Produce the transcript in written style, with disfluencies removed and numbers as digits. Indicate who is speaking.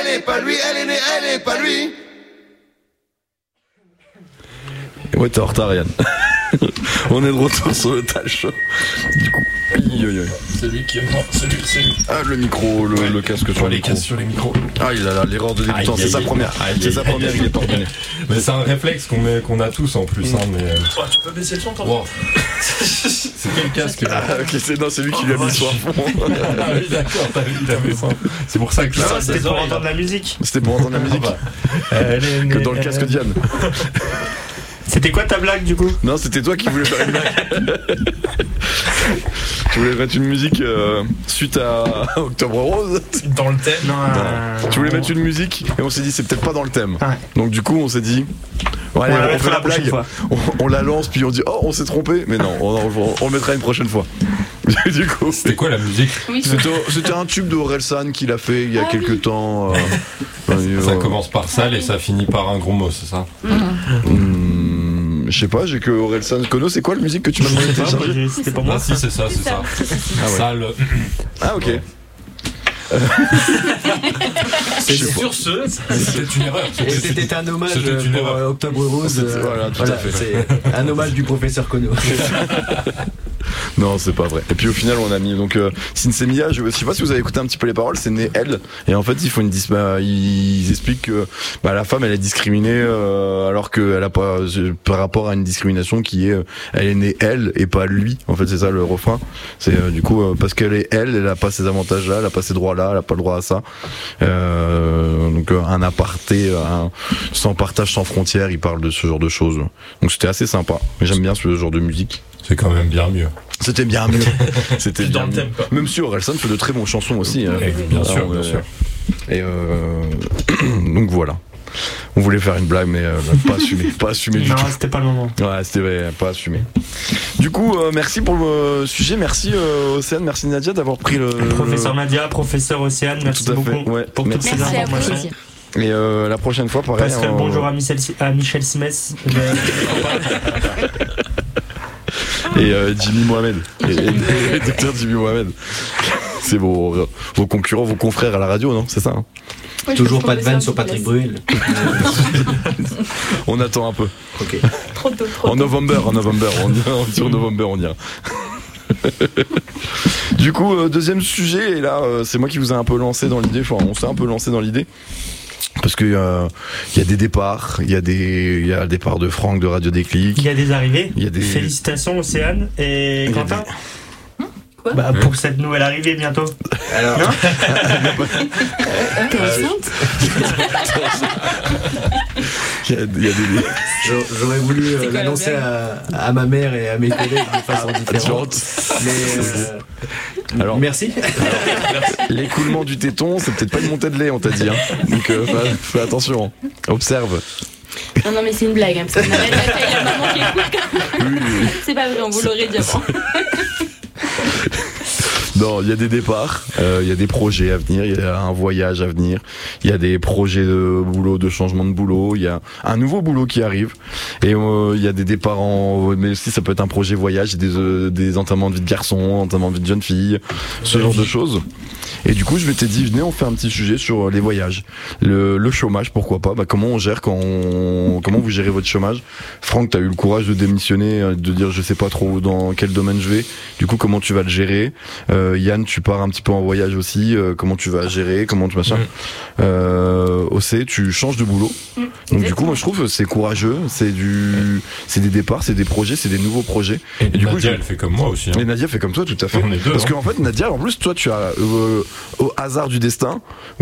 Speaker 1: elle est pas lui, elle est née, elle est pas lui.
Speaker 2: Ouais, t'es en retard, Yann. On est de retour sur le Tal Show. Du coup,
Speaker 3: c'est lui qui est mort. C'est lui.
Speaker 2: Ah, le micro, le casque sur le micro.
Speaker 3: Sur les micros.
Speaker 2: Ah, il a l'erreur de débutant, c'est sa première. C'est sa première, il est pardonné.
Speaker 3: Mais c'est un réflexe qu'on a tous en plus. Mais...
Speaker 4: Oh, tu peux baisser le son, toi.
Speaker 3: Wow. C'est quel casque là?
Speaker 2: Ah, ok, c'est lui qui lui a mis sur fond.
Speaker 3: Ah oui, d'accord, t'as vu, t'as fait ça. C'est pour ça que
Speaker 4: ça, c'était pour entendre la musique.
Speaker 2: C'était pour entendre la musique. Que dans le casque d'Yann.
Speaker 4: C'était quoi ta blague du coup?
Speaker 2: Non, c'était toi qui voulais faire une blague. Tu voulais mettre une musique suite à Octobre Rose.
Speaker 4: Dans le thème? Non.
Speaker 2: Tu voulais mettre une musique et on s'est dit c'est peut-être pas dans le thème. Ouais. Donc du coup on s'est dit allez, on fait la blague. On la lance puis on dit oh on s'est trompé. Mais non, on le mettra une prochaine fois. Du coup,
Speaker 3: c'était quoi la musique?
Speaker 2: C'était un tube de Orelsan qu'il a fait il y a quelques temps.
Speaker 3: Ça commence par sale et ça finit par un gros mot, c'est ça?
Speaker 2: Je sais pas, j'ai que Orelsan. Kono, c'est quoi la musique que tu m'as demandé de télécharger?
Speaker 4: C'était pour moi.
Speaker 3: Ah si, c'est ça.
Speaker 2: Ah ouais.
Speaker 3: Sale.
Speaker 2: Ah ok.
Speaker 4: C'est sur ce.
Speaker 3: C'était une erreur.
Speaker 5: C'était un hommage pour Octobre Rose.
Speaker 2: Voilà, tout à fait.
Speaker 5: C'est un hommage du professeur Kono.
Speaker 2: Non, c'est pas vrai. Et puis au final, on a mis donc Sinsemiya. Je sais pas si vous avez écouté un petit peu les paroles. C'est né elle. Et en fait, ils expliquent que la femme, elle est discriminée alors qu'elle a pas par rapport à une discrimination qui est elle est née elle et pas lui. En fait, c'est ça le refrain. C'est du coup parce qu'elle est elle a pas ces avantages-là, elle a pas ces droits-là, elle a pas le droit à ça. Donc un aparté, sans partage, sans frontières. Il parle de ce genre de choses. Donc c'était assez sympa. J'aime bien ce genre de musique.
Speaker 3: C'est quand même bien mieux.
Speaker 2: C'était bien mieux. C'était
Speaker 4: bien mieux.
Speaker 2: Même si Orelsan fait de très bonnes chansons aussi.
Speaker 3: Bien sûr.
Speaker 2: Et donc voilà. On voulait faire une blague, mais pas assumé du tout.
Speaker 4: Non, c'était pas le moment.
Speaker 2: Ouais, c'était pas assumé. Du coup, merci pour le sujet, merci Océane, merci Nadia d'avoir pris le...
Speaker 4: Professeur Nadia, professeur Océane, merci beaucoup pour toutes ces informations.
Speaker 2: Et la prochaine fois, pareil.
Speaker 4: Passerai le bonjour à Michel Simès.
Speaker 2: Et Jimmy Mohamed. Et Dr Jimmy Mohamed. C'est vos concurrents, vos confrères à la radio, non? C'est ça hein?
Speaker 5: Ouais, toujours pas de vanne sur Patrick Bruel.
Speaker 2: On attend un peu.
Speaker 5: Ok.
Speaker 6: Trop tôt.
Speaker 2: En novembre, sur novembre, on ira. Du coup, deuxième sujet, et là, c'est moi qui vous ai un peu lancé dans l'idée. Enfin, on s'est un peu lancé dans l'idée. Parce que y a des départs, il y a le départ de Franck de Radio Déclic.
Speaker 4: Il y a des arrivées. Félicitations Océane et Quentin. Pour cette nouvelle arrivée bientôt.
Speaker 5: Alors.
Speaker 6: T'es enceinte?
Speaker 5: J'aurais voulu l'annoncer à ma mère et à mes collègues de façon différente. Mais alors, merci.
Speaker 2: L'écoulement du téton, c'est peut-être pas une montée de lait, on t'a dit. Hein. Donc fais attention. Observe.
Speaker 6: Non, mais c'est une blague. Hein, parce que il y a maman qui écoute.
Speaker 2: Oui.
Speaker 6: C'est pas vrai, on vous l'aurait dit avant.
Speaker 2: Non, il y a des départs, il y a des projets à venir, il y a un voyage à venir, il y a des projets de boulot, de changement de boulot, il y a un nouveau boulot qui arrive, et il y a des départs mais aussi ça peut être un projet voyage, des entamements de vie de garçon, entamements de vie de jeune fille, ce genre de choses. Et du coup, je m'étais dit, venez, on fait un petit sujet sur les voyages, le chômage, pourquoi pas, comment on gère comment vous gérez votre chômage. Franck, t'as eu le courage de démissionner, de dire je sais pas trop dans quel domaine je vais. Du coup, comment tu vas le gérer? Yann, tu pars un petit peu en voyage aussi. Comment tu vas gérer? Comment tu machin? OC, tu changes de boulot. Donc du coup, moi je trouve que c'est courageux. C'est des départs, c'est des projets, c'est des nouveaux projets.
Speaker 3: Et
Speaker 2: du
Speaker 3: Nadia,
Speaker 2: coup,
Speaker 3: elle fait comme moi aussi. Hein.
Speaker 2: Et Nadia fait comme toi, tout à fait.
Speaker 3: On est deux.
Speaker 2: Parce qu'en fait, Nadia, en plus, toi, tu as au hasard du destin.